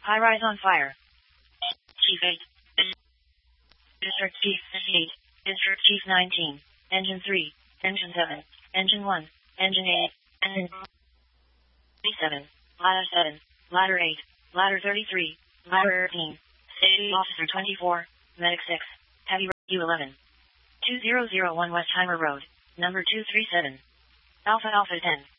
High rise on fire. Chief 8. District Chief 8. District Chief 19. Engine 3. Engine 7. Engine 1. Engine 8. Engine 37. Ladder 7. Ladder 8. Ladder 33. Ladder 13. Safety Officer 24. Medic 6. Heavy U11. 2001 Westheimer Road. Number 237. Alpha Alpha 10.